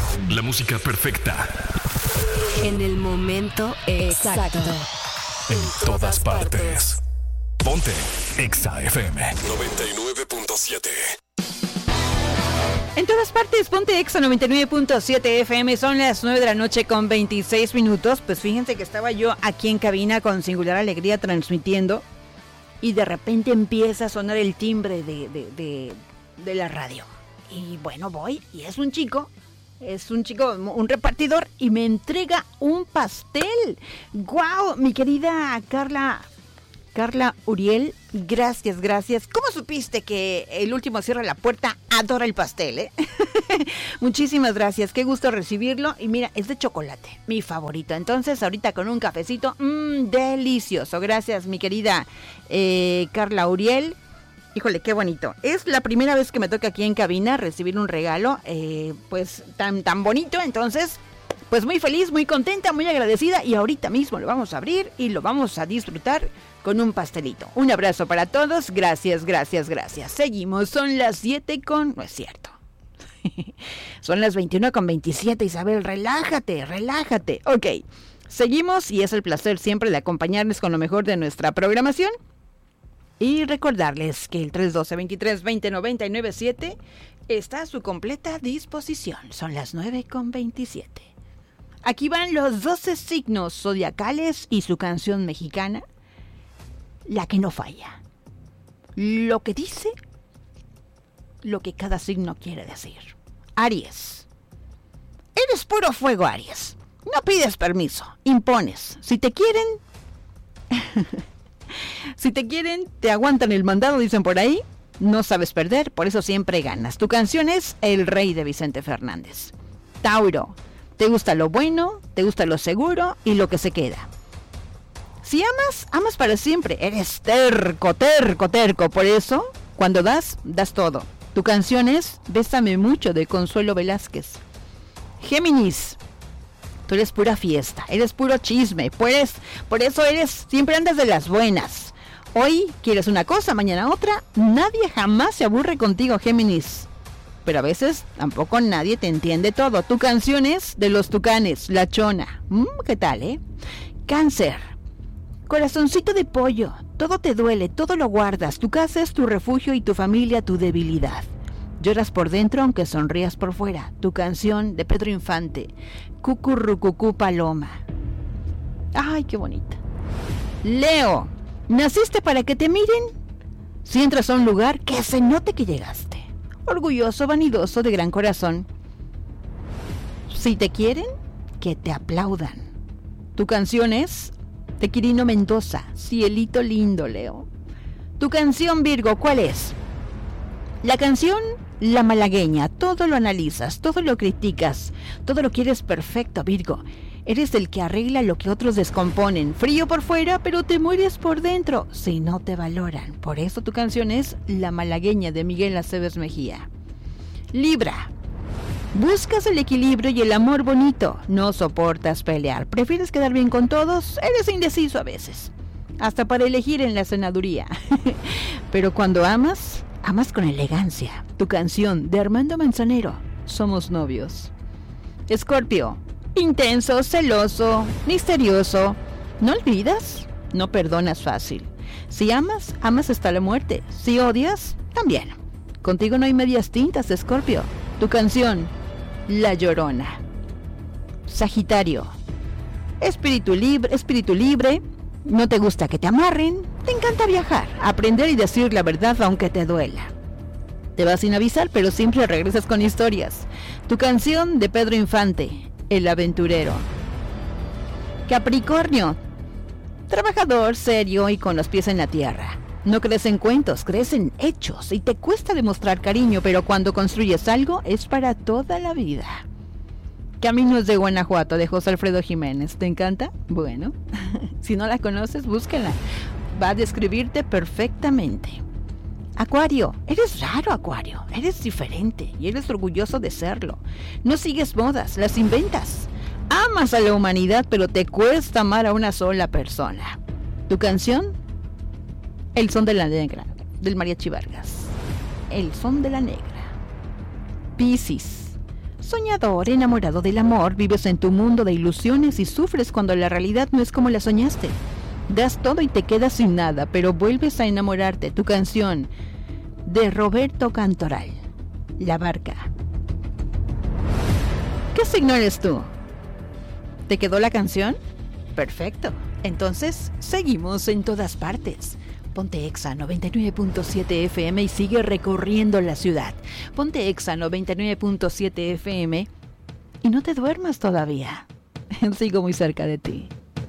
La música perfecta. En el momento exacto. En todas partes. Ponte Exa FM 99.7. En todas partes, ponte Exa 99.7 FM. Son las 9 de la noche con 26 minutos. Pues fíjense que estaba yo aquí en cabina con singular alegría transmitiendo. Y de repente empieza a sonar el timbre de la radio. Y bueno, voy y es un chico, un repartidor y me entrega un pastel. ¡Guau! Mi querida Carla Uriel, gracias. ¿Cómo supiste que el último cierra la puerta adora el pastel, Muchísimas gracias, qué gusto recibirlo. Y mira, es de chocolate, mi favorito. Entonces, ahorita con un cafecito, delicioso. Gracias, mi querida Carla Uriel. Híjole, qué bonito. Es la primera vez que me toca aquí en cabina recibir un regalo, pues tan bonito. Entonces, pues muy feliz, muy contenta, muy agradecida. Y ahorita mismo lo vamos a abrir y lo vamos a disfrutar con un pastelito. Un abrazo para todos. Gracias. Seguimos, son las 7 con... No es cierto. Son las 21:27, Isabel. Relájate. Ok, seguimos y es el placer siempre de acompañarles con lo mejor de nuestra programación. Y recordarles que el 312-23-20-997 está a su completa disposición. Son las 9:27. Aquí van los 12 signos zodiacales y su canción mexicana, la que no falla. Lo que dice, lo que cada signo quiere decir. Aries. Eres puro fuego, Aries. No pides permiso, impones. Si te quieren... Si te quieren, te aguantan el mandado, dicen por ahí. No sabes perder, por eso siempre ganas. Tu canción es El Rey de Vicente Fernández. Tauro, te gusta lo bueno, te gusta lo seguro y lo que se queda. Si amas para siempre. Eres terco. Por eso, cuando das todo. Tu canción es Bésame Mucho, de Consuelo Velázquez. Géminis, tú eres pura fiesta, eres puro chisme, pues, por eso siempre andas de las buenas. Hoy quieres una cosa, mañana otra. Nadie jamás se aburre contigo, Géminis. Pero a veces tampoco nadie te entiende todo. Tu canción es de los Tucanes, La Chona. ¿Qué tal, Cáncer. Corazoncito de pollo, todo te duele, todo lo guardas. Tu casa es tu refugio y tu familia tu debilidad. Lloras por dentro aunque sonrías por fuera. Tu canción de Pedro Infante, Cucurrucucú Paloma. Ay, qué bonita. Leo, ¿naciste para que te miren? Si entras a un lugar, que se note que llegaste. Orgulloso, vanidoso, de gran corazón. Si te quieren, que te aplaudan. Tu canción es de Quirino Mendoza, Cielito Lindo, Leo. Tu canción, Virgo, ¿cuál es? La canción, La Malagueña. Todo lo analizas, todo lo criticas, todo lo quieres perfecto, Virgo. Eres el que arregla lo que otros descomponen. Frío por fuera, pero te mueres por dentro si no te valoran. Por eso tu canción es La Malagueña, de Miguel Aceves Mejía. Libra. Buscas el equilibrio y el amor bonito. No soportas pelear. Prefieres quedar bien con todos. Eres indeciso a veces. Hasta para elegir en la senaduría. Pero cuando amas con elegancia. Tu canción, de Armando Manzanero, Somos Novios. Escorpio. Intenso, celoso, misterioso. ¿No olvidas? No perdonas fácil. Si amas hasta la muerte. Si odias, también. Contigo no hay medias tintas, Escorpio. Tu canción, La Llorona. Sagitario. Espíritu libre. No te gusta que te amarren. Te encanta viajar, aprender y decir la verdad aunque te duela. Te vas sin avisar, pero siempre regresas con historias. Tu canción, de Pedro Infante, El Aventurero. Capricornio. Trabajador, serio y con los pies en la tierra. No crees en cuentos, crees en hechos y te cuesta demostrar cariño, pero cuando construyes algo es para toda la vida. Caminos de Guanajuato, de José Alfredo Jiménez. ¿Te encanta? Bueno, si no la conoces, búscala. Va a describirte perfectamente. Acuario, eres raro, Acuario. Eres diferente y eres orgulloso de serlo. No sigues modas, las inventas. Amas a la humanidad, pero te cuesta amar a una sola persona. ¿Tu canción? El Son de la Negra, del Mariachi Vargas. El Son de la Negra. Piscis. Soñador, enamorado del amor, vives en tu mundo de ilusiones y sufres cuando la realidad no es como la soñaste. Das todo y te quedas sin nada, pero vuelves a enamorarte. Tu canción de Roberto Cantoral, La Barca. ¿Qué signo eres tú? ¿Te quedó la canción? Perfecto. Entonces, seguimos en todas partes. Ponte Exa 99.7 FM y sigue recorriendo la ciudad. Ponte Exa 99.7 FM y no te duermas todavía. Sigo muy cerca de ti.